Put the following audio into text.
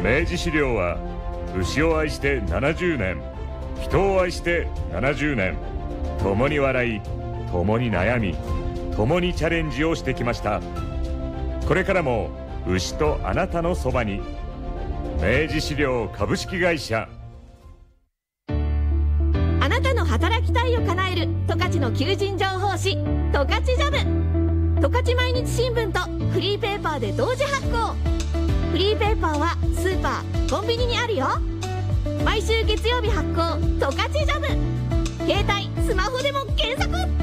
明治資料は牛を愛して70年、人を愛して70年、共に笑い、共に悩み、共にチャレンジをしてきました。これからも牛とあなたのそばに。明治資料株式会社。 あなたの働きたいを叶える十勝の求人情報誌十勝ジャブ。十勝毎日新聞とフリーペーパーで同時発行。フリーペーパーはスーパー、コンビニにあるよ。毎週月曜日発行十勝ジャブ。携帯、スマホでも検索。